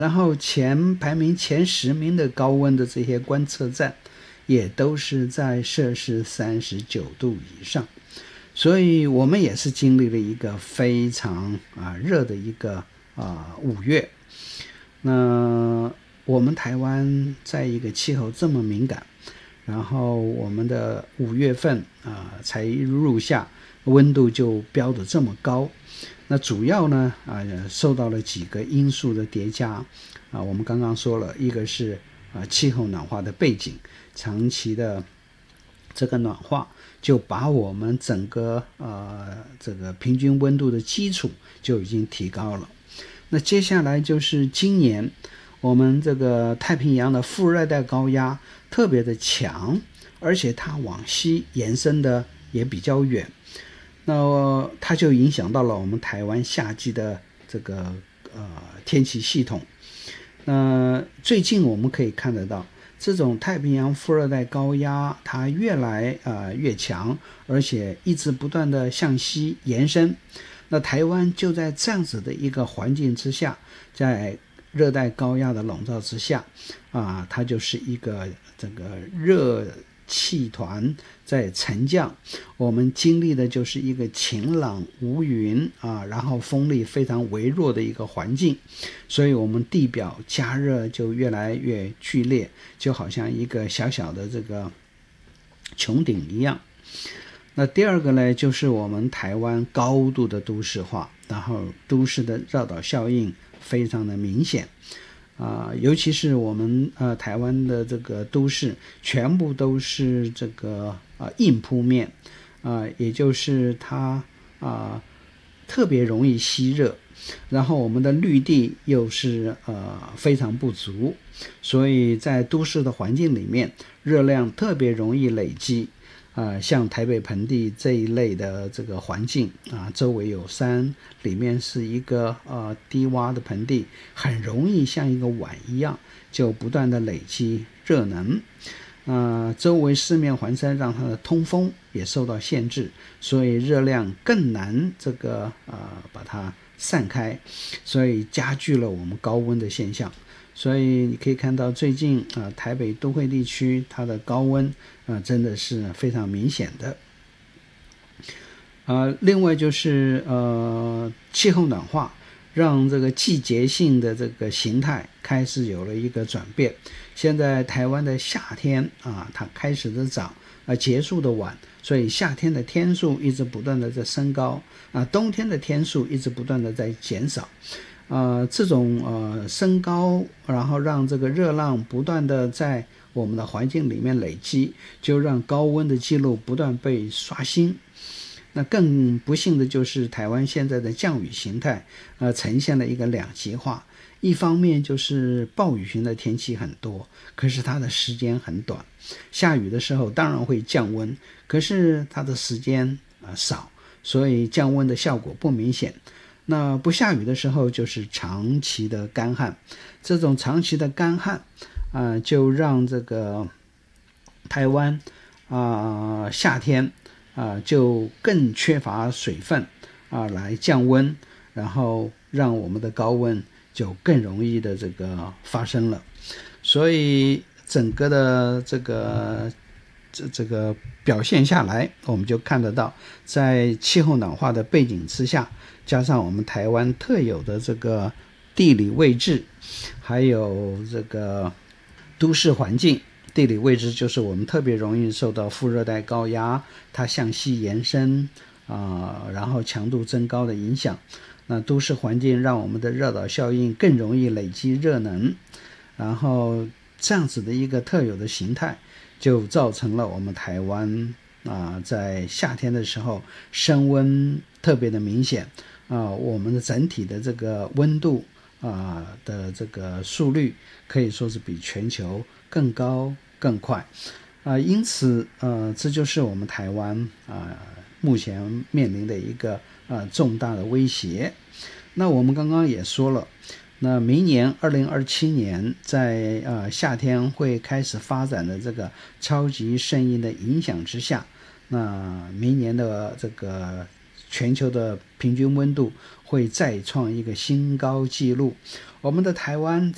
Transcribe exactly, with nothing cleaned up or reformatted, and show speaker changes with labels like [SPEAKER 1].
[SPEAKER 1] 然后前排名前十名的高温的这些观测站也都是在摄氏三十九度以上，所以我们也是经历了一个非常啊热的一个啊五月。那我们台湾在一个气候这么敏感，然后我们的五月份啊才入夏，温度就飙得这么高。那主要呢啊受到了几个因素的叠加啊，我们刚刚说了，一个是啊气候暖化的背景，长期的这个暖化就把我们整个呃这个平均温度的基础就已经提高了。那接下来就是今年我们这个太平洋的副热带高压特别的强，而且它往西延伸的也比较远，那它就影响到了我们台湾夏季的这个呃天气系统。那最近我们可以看得到，这种太平洋副热带高压它越来呃越强，而且一直不断的向西延伸。那台湾就在这样子的一个环境之下，在热带高压的笼罩之下啊，它就是一个这个热气团在沉降，我们经历的就是一个晴朗无云啊，然后风力非常微弱的一个环境，所以我们地表加热就越来越剧烈，就好像一个小小的这个穹顶一样。那第二个呢，就是我们台湾高度的都市化，然后都市的绕岛效应非常的明显啊、呃，尤其是我们呃台湾的这个都市全部都是这个呃硬铺面啊、呃，也就是它啊、呃、特别容易吸热，然后我们的绿地又是呃非常不足，所以在都市的环境里面，热量特别容易累积。呃，像台北盆地这一类的这个环境啊，周围有山，里面是一个呃低洼的盆地，很容易像一个碗一样，就不断的累积热能。呃，周围四面环山，让它的通风也受到限制，所以热量更难这个呃把它散开，所以加剧了我们高温的现象。所以你可以看到最近啊、呃，台北都会地区它的高温啊、呃，真的是非常明显的。啊、呃，另外就是呃气候暖化，让这个季节性的这个形态开始有了一个转变。现在台湾的夏天啊，它开始的早，而结束的晚，所以夏天的天数一直不断的在升高啊，冬天的天数一直不断的在减少。呃，这种呃升高，然后让这个热浪不断的在我们的环境里面累积，就让高温的记录不断被刷新。那更不幸的就是台湾现在的降雨形态，呃，呈现了一个两极化。一方面就是暴雨型的天气很多，可是它的时间很短。下雨的时候当然会降温，可是它的时间、呃、少，所以降温的效果不明显。那不下雨的时候就是长期的干旱，这种长期的干旱啊、呃，就让这个台湾啊、呃、夏天啊、呃、就更缺乏水分啊、呃、来降温，然后让我们的高温就更容易的这个发生了。所以整个的这个这这个表现下来，我们就看得到，在气候暖化的背景之下，加上我们台湾特有的这个地理位置，还有这个都市环境。地理位置就是我们特别容易受到副热带高压它向西延伸啊、呃，然后强度增高的影响。那都市环境让我们的热岛效应更容易累积热能，然后这样子的一个特有的形态，就造成了我们台湾啊、呃，在夏天的时候升温特别的明显啊、呃，我们的整体的这个温度啊、呃、的这个速率可以说是比全球更高更快啊、呃，因此呃，这就是我们台湾啊、呃、目前面临的一个呃重大的威胁。那我们刚刚也说了，那明年二零二七年在呃夏天会开始发展的这个超级圣婴的影响之下，那明年的这个全球的平均温度会再创一个新高纪录。我们的台湾